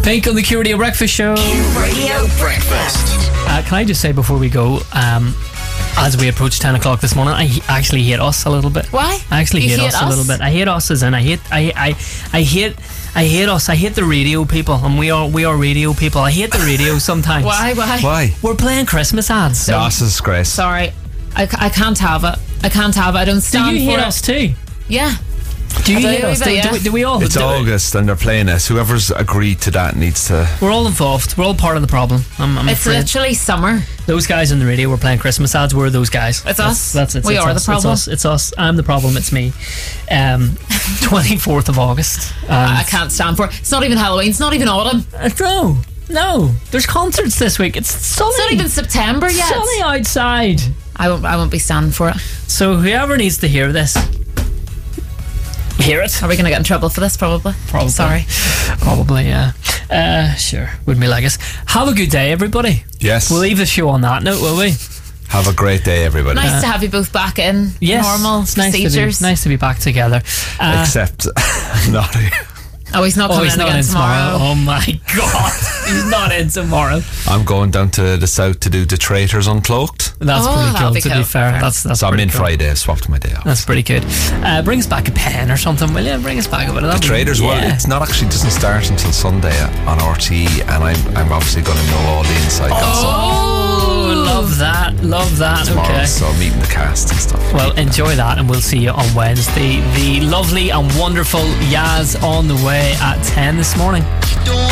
Pink on the Q Radio Breakfast Show. Q Radio Breakfast. Can I just say before we go, as we approach 10 o'clock this morning, I actually hate us a little bit. Why? I actually hate us a little bit. I hate us as in I hate us. I hate the radio people, and we are radio people. I hate the radio sometimes. Why? We're playing Christmas ads. No, it's a disgrace. Sorry, I can't have it. I can't have it. I don't stand Do you for hate it. us too? Yeah. Do you I hate do, us? but yeah. Do we all? It's August and they're playing us. Whoever's agreed to that needs to. We're all involved. We're all part of the problem. I'm It's afraid. literally summer. Those guys on the radio were playing Christmas ads. We're those guys. It's us. That's it. We It's are us. the problem. It's us. I'm the problem. It's me. 24th of August. I can't stand for it. It's not even Halloween. It's not even autumn. No. There's concerts this week. It's sunny. It's not even September yet. Sunny outside. I won't be standing for it. So whoever needs to hear this, hear it. Are we going to get in trouble for this? Probably. Sorry. Probably, yeah. Sure. Wouldn't be like us. Have a good day, everybody. Yes. We'll leave the show on that note, will we? Have a great day, everybody. Nice to have you both back in. Yes. Normal It's procedures. nice to be back together. Except not. Oh, he's not coming in not again in tomorrow. Oh my God. He's not in tomorrow. I'm going down to the south to do the Traitors Uncloaked. That's pretty that'll cool, be to be cool. fair. That's So I'm pretty in cool. Friday. I've swapped my day off. That's pretty good. Bring us back a pen or something, will you? Bring us back a bit of that. The Traitors, well, Yeah. it's not actually doesn't start until Sunday on RTE, and I'm obviously going to know all the inside gossip Oh, love that. tomorrow. Okay. So I'm meeting the cast and stuff. Well, enjoy that, and we'll see you on Wednesday. The lovely and wonderful Yaz on the way at 10 this morning. Don't